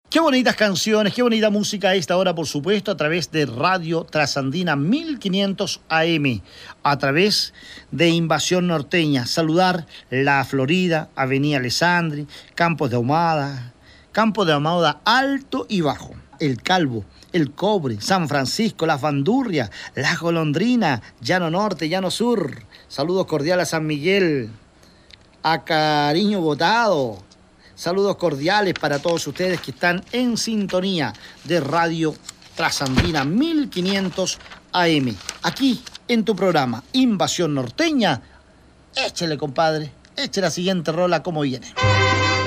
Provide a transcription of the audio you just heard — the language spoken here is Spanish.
Qué bonitas canciones, qué bonita música a esta hora, por supuesto, a través de Radio Trasandina 1500 AM, a través de Invasión Norteña. Saludar La Florida, Avenida Alessandri, Campos de Ahumada Alto y Bajo, El Calvo, El Cobre, San Francisco, Las Bandurrias, La Golondrina, Llano Norte, Llano Sur. Saludos cordiales a San Miguel, a Cariño Botado. Saludos cordiales para todos ustedes que están en sintonía de Radio Trasandina 1500 AM. Aquí en tu programa Invasión Norteña. Échele, compadre. Eche la siguiente rola como viene.